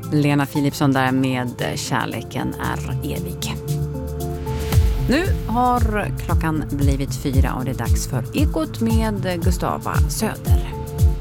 Lena Philipsson där med Kärleken är evig. Nu har klockan blivit 4 och det är dags för Ekot med Gustava Söder.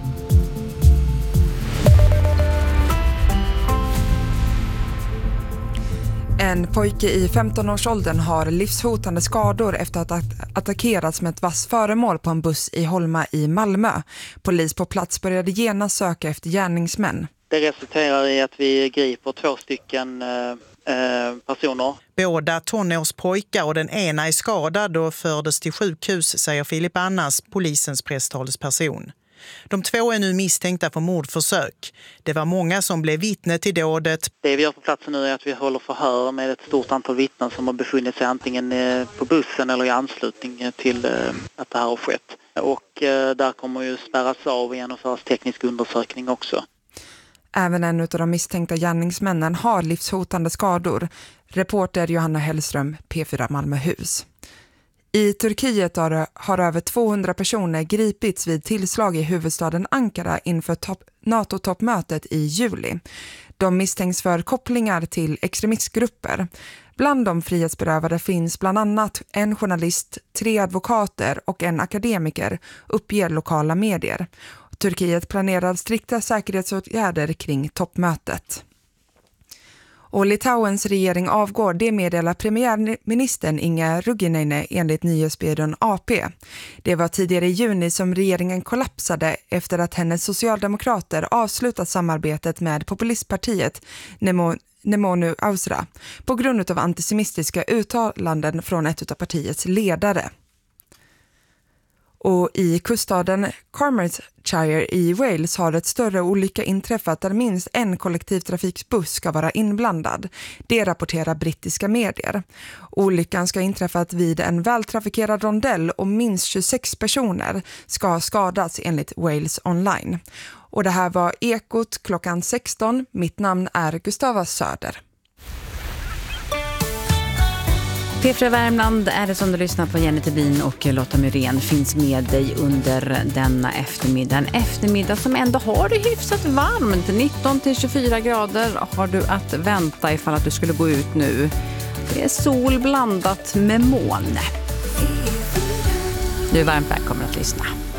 En pojke i 15-årsåldern har livshotande skador efter att ha attackerats med ett vass föremål på en buss i Holma i Malmö. Polis på plats började genast söka efter gärningsmän. Det resulterar i att vi griper 2 stycken personer. Båda tonårspojkar och den ena är skadad och fördes till sjukhus, säger Filip Annas, polisens presstalesperson. De 2 är nu misstänkta för mordförsök. Det var många som blev vittne till dådet. Det vi gör på platsen nu är att vi håller förhör med ett stort antal vittnen som har befunnit sig antingen på bussen eller i anslutning till att det här har skett. Och där kommer ju spärras av och genomföras teknisk undersökning också. Även en av de misstänkta gärningsmännen har livshotande skador. Reporter Johanna Hellström, P4 Malmöhus. I Turkiet har över 200 personer gripits vid tillslag i huvudstaden Ankara inför NATO-toppmötet i juli. De misstänks för kopplingar till extremistgrupper. Bland de frihetsberövade finns bland annat en journalist, 3 advokater och en akademiker, uppger lokala medier. Turkiet planerar strikta säkerhetsåtgärder kring toppmötet. Och Litauens regering avgår, det meddelar premiärministern Inga Rugineine enligt nyhetsbyrån AP. Det var tidigare i juni som regeringen kollapsade efter att hennes socialdemokrater avslutat samarbetet med populistpartiet Nemonu Ausra på grund av antisemitiska uttalanden från ett av partiets ledare. Och i kuststaden Carmarthenshire i Wales har ett större olycka inträffat där minst en kollektivtrafikbuss ska vara inblandad. Det rapporterar brittiska medier. Olyckan ska ha inträffat vid en vältrafikerad rondell och minst 26 personer ska ha skadats enligt Wales Online. Och det här var Ekot klockan 16. Mitt namn är Gustava Söder. P4 Värmland är det som du lyssnar på. Jenny Tebin och Lotta Myrén finns med dig under denna eftermiddag. En eftermiddag som ändå har det hyfsat varmt. 19-24 grader har du att vänta ifall att du skulle gå ut nu. Det är sol blandat med moln. Du är varmt välkommen att lyssna.